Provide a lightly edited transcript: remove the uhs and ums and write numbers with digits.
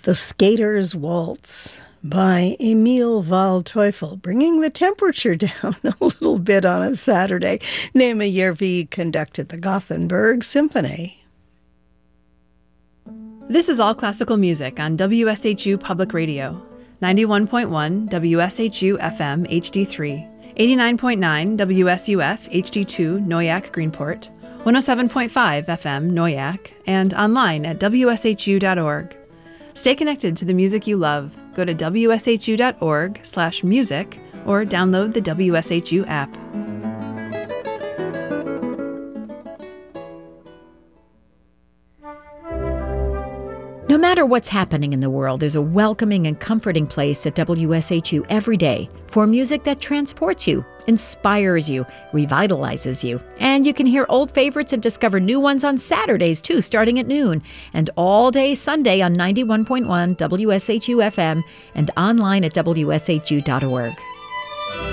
The Skater's Waltz by Emil Waldteufel, bringing the temperature down a little bit on a Saturday. Nema Järvi conducted the Gothenburg Symphony. This is All Classical Music on WSHU Public Radio, 91.1 WSHU FM HD3, 89.9 WSUF HD2 Noyak Greenport, 107.5 FM Noyak, and online at WSHU.org. Stay connected to the music you love. Go to WSHU.org/music or download the WSHU app. No matter what's happening in the world, there's a welcoming and comforting place at WSHU every day for music that transports you, inspires you, revitalizes you. And you can hear old favorites and discover new ones on Saturdays, too, starting at noon, and all day Sunday on 91.1 WSHU FM and online at WSHU.org.